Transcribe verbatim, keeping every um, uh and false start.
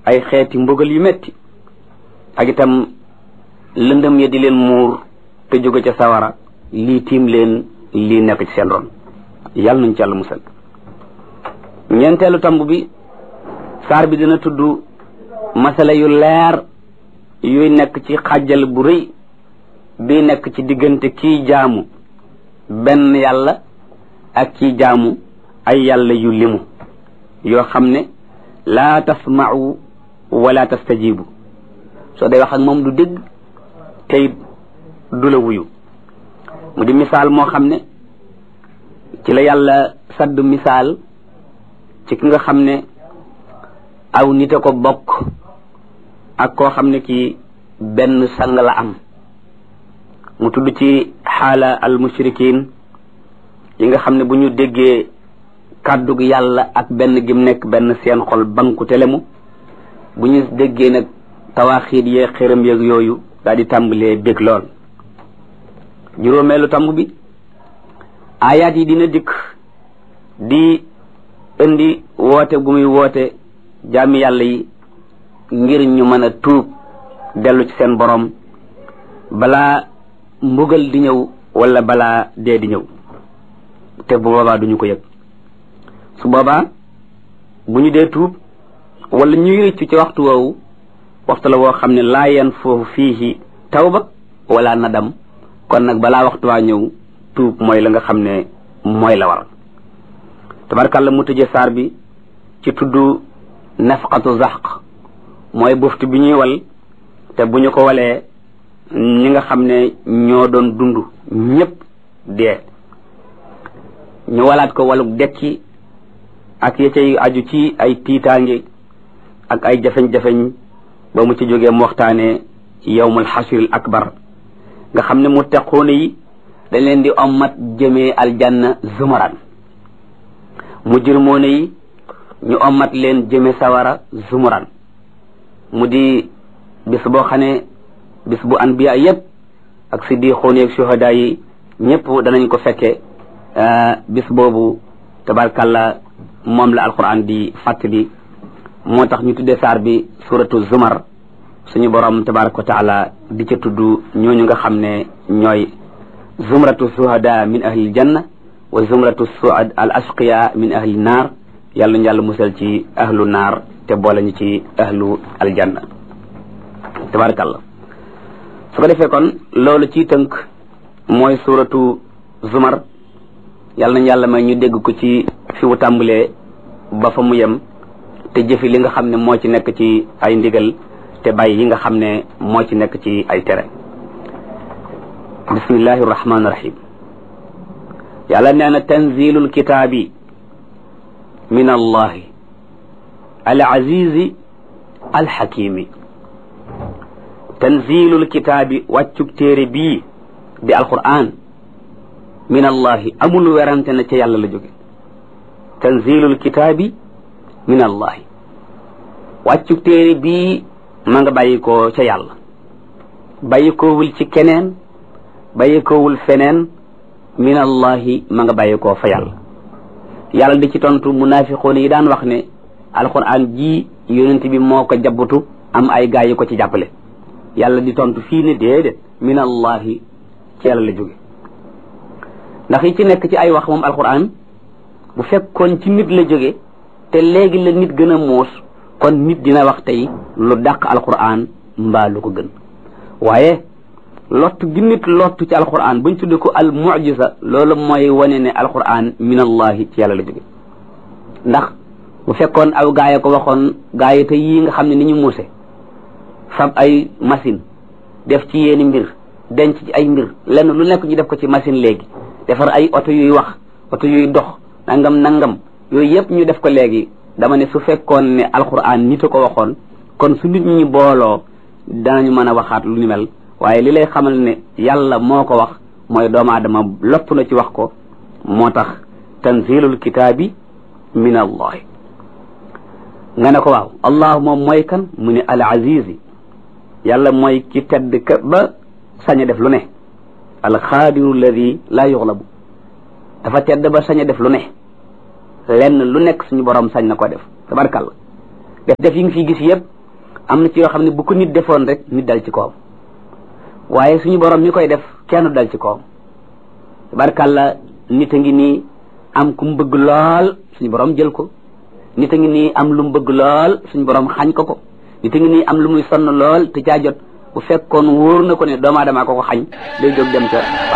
ay xeeti mbugal yu metti ak itam lëndëm ya di leen muur te jóge ca sawara lii tiim leen lii nekk ci seen ron yàlla nañ ci yàlla musal. ñeenteelu tamb bi saar bi dina tudd masala yu leer yuy nekk ci xàjjal bu rëy bi nekk ci diggante kii jaamu benn yàlla ak kii jaamu ay yàlla yu limu yoo xam ne laa tasma'u wala tastajibu soo day wax ak moom du dégg tey du la wuyu mu di misaal moo xam ne ci la yàlla sadd misaal ci ki nga xam ne aw nit a ko bokk ak koo xam ne kii benn sang la am mu tudd ci xaala al mushrikin yi nga xam ne bu ñu déggee kàddug yàlla ak benn gim nekk benn seen xol banku telemu bu ñu déggee nag tawaaxiit yee xëram yeeg yooyu daal di tàmbalee bég lool. juróomeelu tàmb bi ayaat yi dina dikk di indi woote gu muy woote jaami yàlla yi ngir ñu mën a tuub dellu ci seen borom balaa mbugal di ñëw wala balaa dee di ñëw te bu boobaa duñu ko yëg su boobaa bu ñu dee tuub wala ñuy rëccu ci waxtu woowu waxtu la woo xam ne laa yan foofu fiihi tawba wala nadam kon nag balaa waxtu waa ñëw tuub mooy la nga xam ne mooy la war tabarkàlla mu tëje saar bi ci tudd nafqatu zaq mooy buftu bi ñuy wal te bu ñu ko walee ñi nga xam ne ñoo doon dund ñépp dee ñu walaat ko waluk dekki ak ya cay aju ci ay tiitaange ak ay jafeñ-jafeñ ba mu ci jógee mu waxtaane yawmul xasril akbar nga xam ne mu teqoone yi dañ leen di ommat jëmee aljanna zumaran mujrimoone yi ñu ommat leen jëme sawara zumuran mu di bis boo xam ne bis bu anbiya yépp ak siddiqoon ak shuhada yi ñëpp danañ ko fekke bis boobu tabarkàlla moom la alquran di fàttali moo tax ñu tuddee saar bi suratu zumar suñu borom tabaraka wa taala di ca tudd ñooñu nga xam ne ñooy zumratu shuhada min ahli janna wa zumratu suad al ashqiya min ahli naar yàlla ñu yàlla musal ci ahlu naar te boole ñu ci ahlu aljanna tabarakallah su ko defee kon loolu ci tënk mooy suratu zumar yàlla nañu yàlla may ñu dégg ko ci fi mu tàmbalee ba fa mu yem te jëfi li nga xam ne moo ci nekk ci ay ndigal te bàyyi yi nga xam ne moo ci nekk ci ay tere bismillahi rahmaani rahim yàlla nee na tanzilul kitaabi min allahi al azizi al hakimi tanzilul kitaabi wàccug téere bii di alquran min allahi amul werante na ca yàlla la jóge tanzilul kitaabi min allahi wàccug téere bii ma nga bàyyi ko ca yàlla bàyyi koowul ci keneen bàyyi koowul feneen min allahi ma nga bàyyi koo fa yàlla yàlla di ci tontu munafiqoon yi daan wax ne alquran ji yonent bi moo ko jabbutu am ay gaay yu ko ci jàppale yàlla di tontu fii ne déedéet min allahi ci yàlla la jóge ndax yi ci nekk ci ay wax moom alquran bu fekkoon ci nit la jóge te léegi la nit gën a muus kon nit dina wax tey lu dàq alquran mbaa lu ko gën waaye lott gi nit lott ci alquran buñ tudde ko al mu'jiza loolu mooy wane ne alquran min allahi ci yàlla la jóge ndax bu fekkoon aw gaay ko waxoon gaay te yii nga xam ne ni ñu muuse fab ay machine def ci yéeni mbir denc ci ay mbir lenn lu nekk ñu def ko ci machine léegi defar ay oto yuy wax oto yuy dox nangam nangam yooyu yëpp ñu def ko léegi dama ne su fekkoon ne alquran nit a ko waxoon kon su nit ñi booloo danañu mën a waxaat lu ni mel waaye li lay xamal ne yàlla moo ko wax mooy doomu aadama lopp na ci wax ko moo tax tanzilul kitaabi min allahi nga ne ko waaw allah moom mooy kan mu ne al azizi yàlla mooy ki tedd ka ba sañ a def lu ne al xaadiru alladi laa yuxlabu dafa tedd ba sañ a def lu ne lenn lu nekk suñu borom sañ na ko def tabarkàlla def def yi nga fi gis yëpp am na ci yoo xam ne bu ko nit defoon rek nit dal ci kawam waaye suñu borom mi koy def kenn dal ci kawam tabarkàlla nit a ngi nii am ku mu bëgg lool suñu borom jël ko nit a ngi nii am lu mu bëgg lool suñu borom xañ ko ko nit a ngi nii am lu muy sonn lool te caa jot bu fekkoon wóor na ko ne doomu aadama ko ko xañ day jóg dem ca